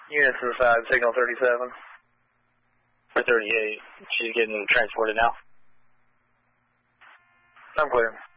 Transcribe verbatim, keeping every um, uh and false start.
Units inside, signal thirty-seven. For thirty-eight, she's getting transported now. I'm clear.